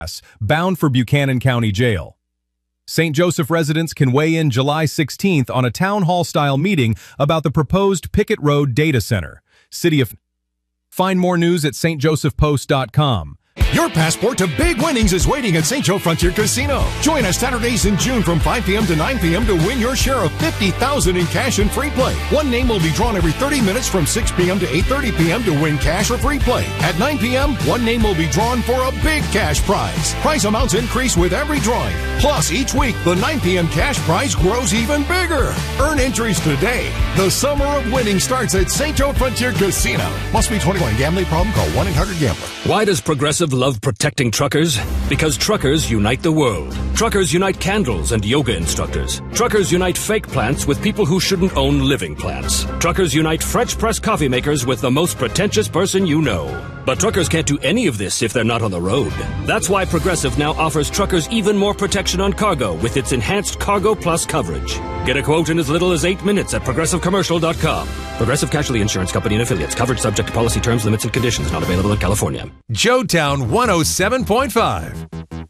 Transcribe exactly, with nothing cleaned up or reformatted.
bound for Buchanan County Jail. Saint Joseph residents can weigh in July sixteenth on a town hall-style meeting about the proposed Pickett Road Data Center. City of... Find more news at s t joseph post dot com. Your passport to big winnings is waiting at Saint Joe Frontier Casino. Join us Saturdays in June from five p.m. to nine p.m. to win your share of fifty thousand dollars in cash and free play. One name will be drawn every thirty minutes from six p.m. to eight thirty p.m. to win cash or free play. At nine p.m., one name will be drawn for a big cash prize. Prize amounts increase with every drawing. Plus, each week, the nine p.m. cash prize grows even bigger. Earn entries today. The summer of winning starts at Saint Joe Frontier Casino. Must be twenty-one. Gambling problem? Call one eight hundred gambler. Why does Progressive love protecting truckers? Because truckers unite the world. Truckers unite candles and yoga instructors. Truckers unite fake plants with people who shouldn't own living plants. Truckers unite French press coffee makers with the most pretentious person you know. But truckers can't do any of this if they're not on the road. That's why Progressive now offers truckers even more protection on cargo with its enhanced Cargo Plus coverage. Get a quote in as little as eight minutes at progressive commercial dot com. Progressive Casualty Insurance Company and Affiliates. Coverage subject to policy terms, limits, and conditions. Not available in California. Joetown one oh seven point five.